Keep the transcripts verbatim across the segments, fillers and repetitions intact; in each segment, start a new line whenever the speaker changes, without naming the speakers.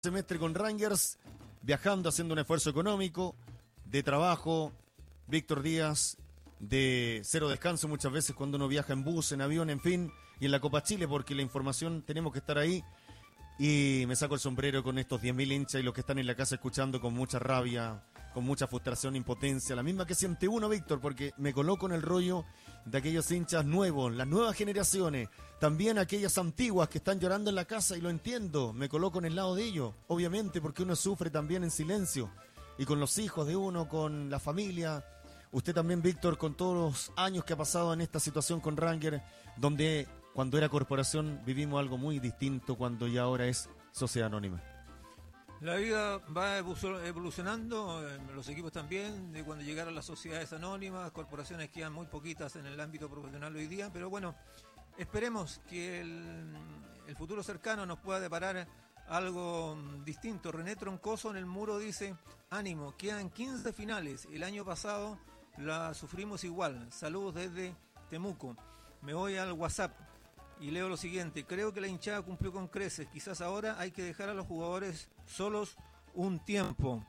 semestre con Rangers, viajando, haciendo un esfuerzo económico, de trabajo. Víctor Díaz, de cero descanso muchas veces cuando uno viaja en bus, en avión, en fin, y en la Copa Chile, porque la información tenemos que estar ahí. Y me saco el sombrero con estos diez mil hinchas y los que están en la casa escuchando con mucha rabia, con mucha frustración, impotencia, la misma que siente uno, Víctor, porque me coloco en el rollo de aquellos hinchas nuevos, las nuevas generaciones, también aquellas antiguas que están llorando en la casa, y lo entiendo, me coloco en el lado de ellos, obviamente, porque uno sufre también en silencio, y con los hijos de uno, con la familia. Usted también, Víctor, con todos los años que ha pasado en esta situación con Rangers, donde cuando era corporación vivimos algo muy distinto, cuando ya ahora es sociedad anónima.
La vida va evolucionando, los equipos también, de cuando llegaron las sociedades anónimas, corporaciones quedan muy poquitas en el ámbito profesional hoy día, pero bueno, esperemos que el, el futuro cercano nos pueda deparar algo distinto. René Troncoso en el muro dice: ánimo, quedan quince finales, el año pasado la sufrimos igual, saludos desde Temuco. Me voy al WhatsApp y leo lo siguiente: creo que la hinchada cumplió con creces, quizás ahora hay que dejar a los jugadores solos un tiempo,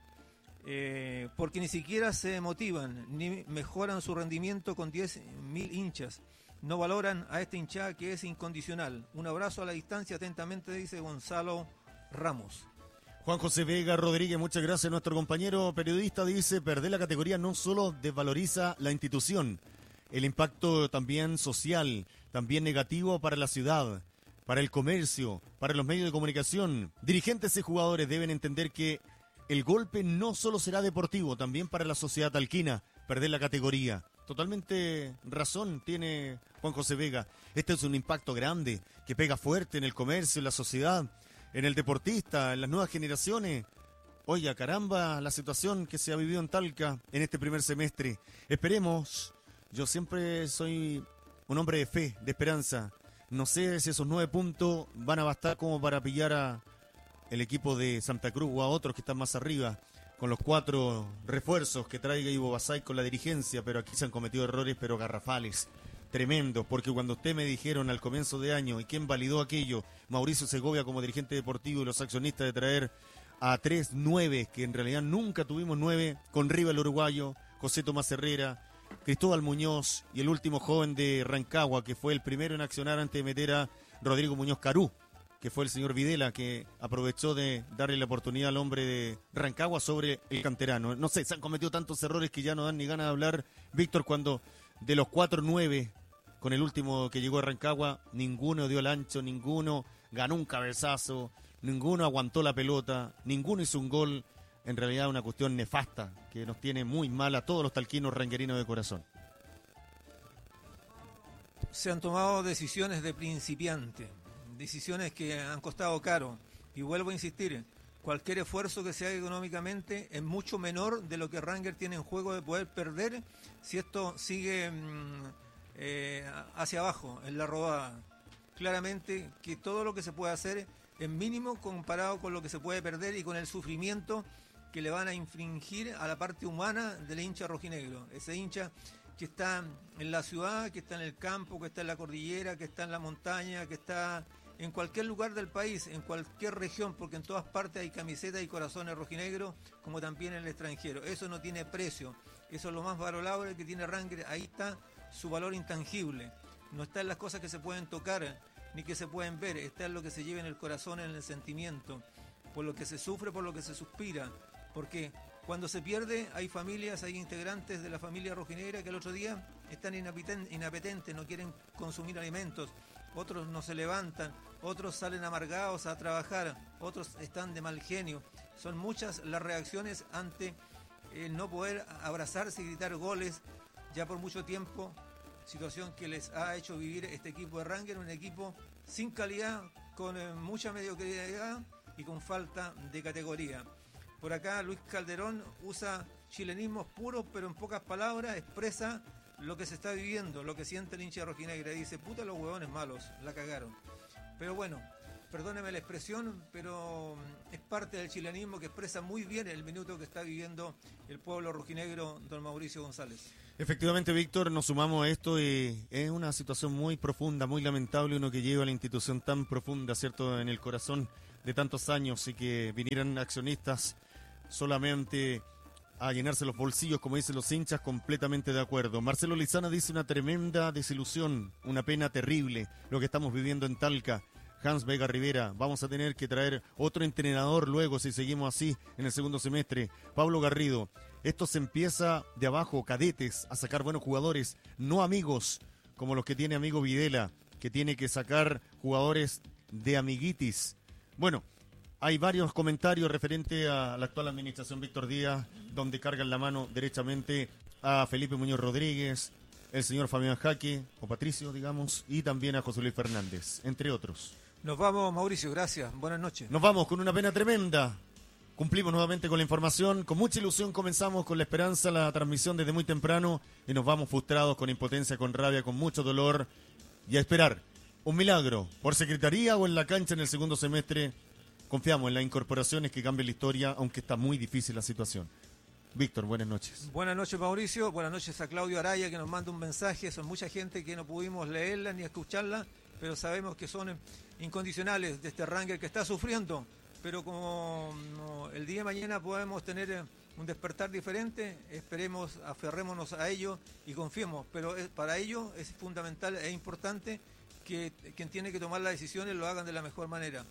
eh, porque ni siquiera se motivan, ni mejoran su rendimiento con diez mil hinchas, no valoran a esta hinchada que es incondicional. Un abrazo a la distancia, atentamente, dice Gonzalo Ramos.
Juan José Vega Rodríguez, muchas gracias. Nuestro compañero periodista dice: perder la categoría no solo desvaloriza la institución, el impacto también social, también negativo para la ciudad, para el comercio, para los medios de comunicación. Dirigentes y jugadores deben entender que el golpe no solo será deportivo, también para la sociedad talquina, perder la categoría. Totalmente razón tiene Juan José Vega. Este es un impacto grande, que pega fuerte en el comercio, en la sociedad, en el deportista, en las nuevas generaciones. Oiga, caramba, la situación que se ha vivido en Talca en este primer semestre. Esperemos. Yo siempre soy un hombre de fe, de esperanza. No sé si esos nueve puntos van a bastar como para pillar a el equipo de Santa Cruz o a otros que están más arriba, con los cuatro refuerzos que traiga Ivo Basay con la dirigencia, pero aquí se han cometido errores, pero garrafales, tremendos, porque cuando usted me dijeron al comienzo de año, ¿y quién validó aquello? Mauricio Segovia como dirigente deportivo y los accionistas, de traer a tres nueve, que en realidad nunca tuvimos nueve, con Riva el uruguayo, José Tomás Herrera, Cristóbal Muñoz y el último joven de Rancagua, que fue el primero en accionar antes de meter a Rodrigo Muñoz Carú, que fue el señor Videla, que aprovechó de darle la oportunidad al hombre de Rancagua sobre el canterano. No sé, se han cometido tantos errores que ya no dan ni ganas de hablar, Víctor, cuando de los cuatro nueve, con el último que llegó a Rancagua, ninguno dio el ancho, ninguno ganó un cabezazo, ninguno aguantó la pelota, ninguno hizo un gol. En realidad una cuestión nefasta que nos tiene muy mal a todos los talquinos ranguerinos de corazón.
Se han tomado decisiones de principiante, decisiones que han costado caro, y vuelvo a insistir, cualquier esfuerzo que se haga económicamente es mucho menor de lo que Rangers tiene en juego de poder perder si esto sigue mmm, eh, hacia abajo en la rodada. Claramente que todo lo que se puede hacer es mínimo comparado con lo que se puede perder y con el sufrimiento que le van a infringir a la parte humana del hincha rojinegro. Ese hincha que está en la ciudad, que está en el campo, que está en la cordillera, que está en la montaña, que está en cualquier lugar del país, en cualquier región, porque en todas partes hay camisetas y corazones rojinegros, como también en el extranjero. Eso no tiene precio, eso es lo más valorable que tiene Rangers. Ahí está su valor intangible. No está en las cosas que se pueden tocar ni que se pueden ver, está en lo que se lleva en el corazón, en el sentimiento, por lo que se sufre, por lo que se suspira. Porque cuando se pierde hay familias, hay integrantes de la familia rojinegra que el otro día están inapetentes, no quieren consumir alimentos, otros no se levantan, otros salen amargados a trabajar, otros están de mal genio. Son muchas las reacciones ante el no poder abrazarse y gritar goles ya por mucho tiempo, situación que les ha hecho vivir este equipo de Rangers, un equipo sin calidad, con eh, mucha mediocridad y con falta de categoría. Por acá Luis Calderón usa chilenismos puros, pero en pocas palabras expresa lo que se está viviendo, lo que siente el hincha rojinegra. Dice: puta, los huevones malos, la cagaron. Pero bueno, perdóneme la expresión, pero es parte del chilenismo que expresa muy bien el minuto que está viviendo el pueblo rojinegro, don Mauricio González.
Efectivamente, Víctor, nos sumamos a esto y es una situación muy profunda, muy lamentable, uno que lleva a la institución tan profunda, ¿cierto?, en el corazón de tantos años, y que vinieran accionistas solamente a llenarse los bolsillos, como dicen los hinchas, completamente de acuerdo. Marcelo Lizana dice: una tremenda desilusión, una pena terrible lo que estamos viviendo en Talca. Hans Vega Rivera, vamos a tener que traer otro entrenador luego si seguimos así en el segundo semestre. Pablo Garrido, esto se empieza de abajo, cadetes, a sacar buenos jugadores, no amigos, como los que tiene amigo Videla, que tiene que sacar jugadores de amiguitis. Bueno, hay varios comentarios referente a la actual administración Víctor Díaz, donde cargan la mano derechamente a Felipe Muñoz Rodríguez, el señor Fabián Jaque, o Patricio, digamos, y también a José Luis Fernández, entre otros.
Nos vamos, Mauricio, gracias. Buenas noches.
Nos vamos con una pena tremenda. Cumplimos nuevamente con la información. Con mucha ilusión comenzamos con la esperanza la transmisión desde muy temprano y nos vamos frustrados, con impotencia, con rabia, con mucho dolor, y a esperar un milagro por secretaría o en la cancha en el segundo semestre. Confiamos en las incorporaciones que cambien la historia, aunque está muy difícil la situación. Víctor, buenas noches.
Buenas noches, Mauricio. Buenas noches a Claudio Araya, que nos manda un mensaje. Son mucha gente que no pudimos leerla ni escucharla, pero sabemos que son incondicionales de este Ranger que está sufriendo. Pero como no, el día de mañana podemos tener un despertar diferente, esperemos, aferrémonos a ello y confiemos. Pero es, para ello es fundamental e importante que quien tiene que tomar las decisiones lo hagan de la mejor manera.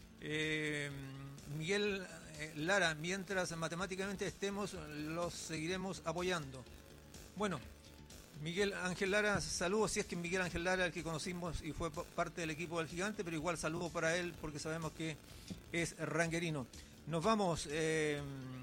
Eh, Miguel eh, Lara, mientras matemáticamente estemos, los seguiremos apoyando. Bueno, Miguel Ángel Lara, saludos, si es que Miguel Ángel Lara, el que conocimos y fue parte del equipo del Gigante, pero igual saludo para él porque sabemos que es ranguerino. Nos vamos eh,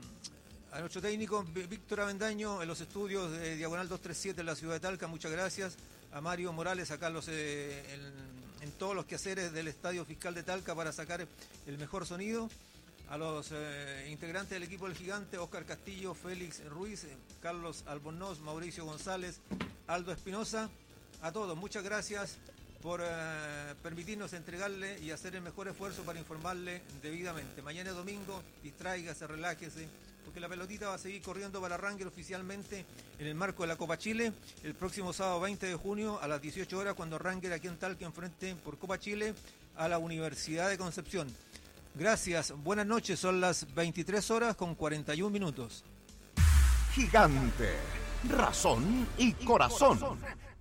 a nuestro técnico Víctor Avendaño en los estudios de Diagonal doscientos treinta y siete en la ciudad de Talca, muchas gracias. A Mario Morales, a Carlos eh, en, en todos los quehaceres del Estadio Fiscal de Talca para sacar el mejor sonido. A los eh, integrantes del equipo del Gigante, Óscar Castillo, Félix Ruiz, eh, Carlos Albornoz, Mauricio González, Aldo Espinosa, a todos, muchas gracias por eh, permitirnos entregarle y hacer el mejor esfuerzo para informarle debidamente. Mañana es domingo, distráigase, relájese, porque la pelotita va a seguir corriendo para Ranger oficialmente en el marco de la Copa Chile, el próximo sábado veinte de junio a las dieciocho horas, cuando Ranger aquí en Talca enfrente por Copa Chile a la Universidad de Concepción. Gracias, buenas noches, son las veintitrés horas con cuarenta y un minutos.
Gigante, razón y corazón.